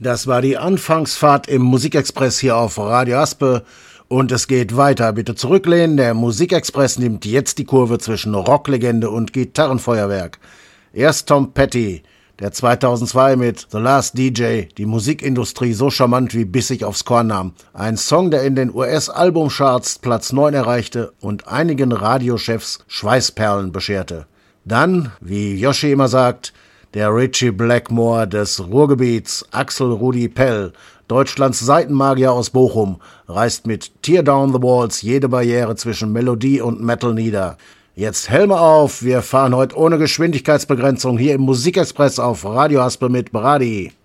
Das war die Anfangsfahrt im Musikexpress hier auf Radio Aspe. Und es geht weiter. Bitte zurücklehnen. Der Musikexpress nimmt jetzt die Kurve zwischen Rocklegende und Gitarrenfeuerwerk. Erst Tom Petty, der 2002 mit The Last DJ die Musikindustrie so charmant wie bissig aufs Korn nahm. Ein Song, der in den US-Albumcharts Platz 9 erreichte und einigen Radiochefs Schweißperlen bescherte. Dann, wie Yoshi immer sagt, der Ritchie Blackmore des Ruhrgebiets, Axel Rudi Pell, Deutschlands Seitenmagier aus Bochum, reißt mit Tear Down the Walls jede Barriere zwischen Melodie und Metal nieder. Jetzt Helme auf, wir fahren heute ohne Geschwindigkeitsbegrenzung hier im Musikexpress auf Radio Aspe mit Brady.